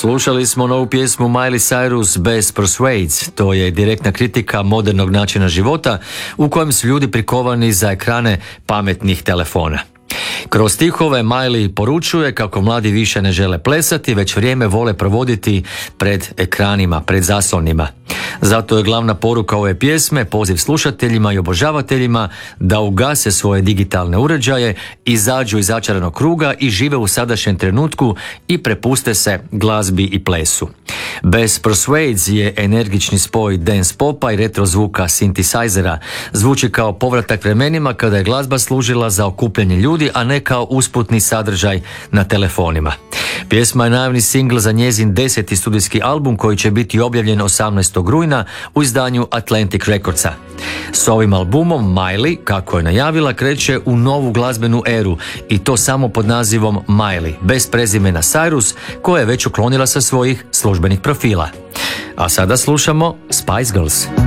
Slušali smo novu pjesmu Miley Cyrus bez Persuades. To je direktna kritika modernog načina života u kojem su ljudi prikovani za ekrane pametnih telefona. Kroz stihove Miley poručuje kako mladi više ne žele plesati, već vrijeme vole provoditi pred ekranima, pred zaslonima. Zato je glavna poruka ove pjesme poziv slušateljima i obožavateljima da ugase svoje digitalne uređaje, izađu iz začaranog kruga i žive u sadašnjem trenutku i prepuste se glazbi i plesu. Bez Persuades je energični spoj dance popa i retro zvuka synthesizera. Zvuči kao povratak vremenima kada je glazba služila za okupljanje ljudi, a ne kao usputni sadržaj na telefonima. Pjesma je najavni singl za njezin 10. studijski album koji će biti objavljen 18. rujna u izdanju Atlantic Recordsa. S ovim albumom Miley, kako je najavila, kreće u novu glazbenu eru i to samo pod nazivom Miley, bez prezimena Cyrus, koje je već uklonila sa svojih službenih profila. A sada slušamo Spice Girls.